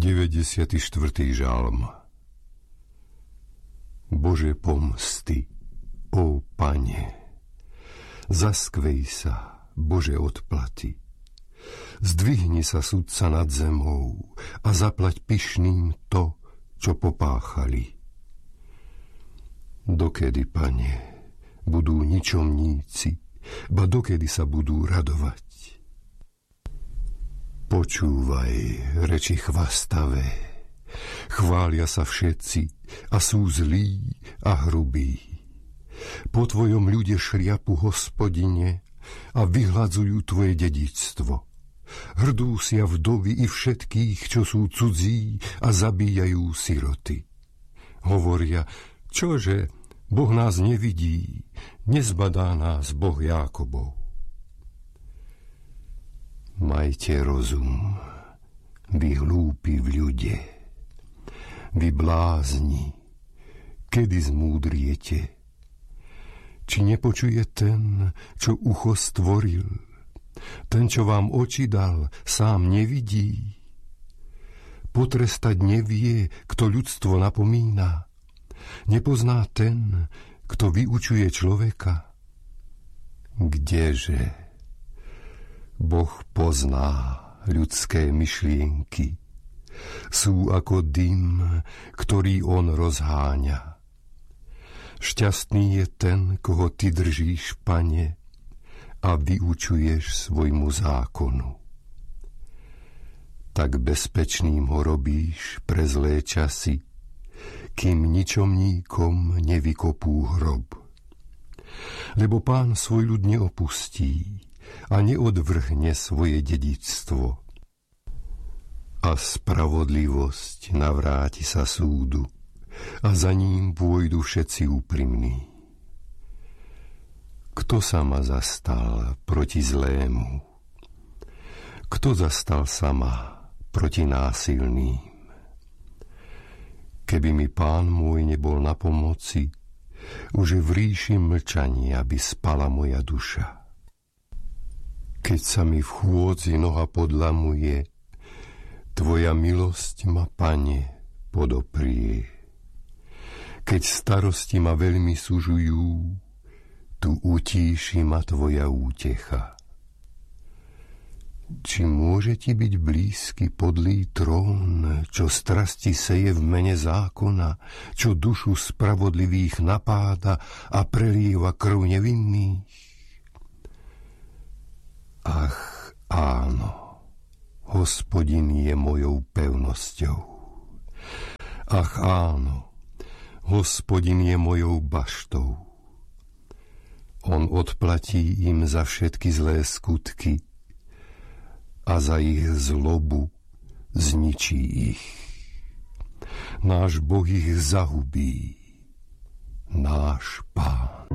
94. žalm. Bože pomsty, ó Pane, zaskvej sa, Bože odplaty. Zdvihni sa sudca nad zemou a zaplať pyšným to, čo popáchali. Dokedy, Pane, budú ničomníci, ba dokedy sa budú radovať? Počúvaj reči chvastavé, chvália sa všetci a sú zlí a hrubí. Po tvojom ľude šliapu, Hospodine, a vyhladzujú tvoje dedičstvo. Hrdú sia vdovy i všetkých, čo sú cudzí, a zabíjajú siroty. Hovoria, čože, Boh nás nevidí, nezbadá nás Boh Jákobov. Majte rozum, vy hlúpi v ľude, vy blázni, kedy zmúdriete? Či nepočuje ten, čo ucho stvoril, ten, čo vám oči dal, sám nevidí? Potrestať nevie, kto ľudstvo napomína, nepozná ten, kto vyučuje človeka? Kdeže? Boh pozná ľudské myšlienky. Sú ako dym, ktorý on rozháňa. Šťastný je ten, koho ty držíš, Pane, a vyučuješ svojmu zákonu. Tak bezpečným ho robíš pre zlé časy, kým ničomníkom nevykopú hrob. Lebo Pán svoj ľud neopustí a neodvrhne svoje dedičstvo. A spravodlivosť navráti sa súdu a za ním pôjdu všetci úprimní. Kto sa ma zastal proti zlému? Kto zastal sa ma proti násilným? Keby mi Pán môj nebol na pomoci, už v ríši mlčania by spala moja duša. Keď sa mi v chôdzi noha podlamuje, tvoja milosť ma, Pane, podoprie. Keď starosti ma veľmi sužujú, tu utíši ma tvoja útecha. Či môže ti byť blízky podlý trón, čo strasti seje v mene zákona, čo dušu spravodlivých napáda a prelieva krv nevinných? Ach, áno, Hospodin je mojou pevnosťou. Ach, áno, Hospodin je mojou baštou. On odplatí im za všetky zlé skutky a za ich zlobu zničí ich. Náš Boh ich zahubí, náš Pán.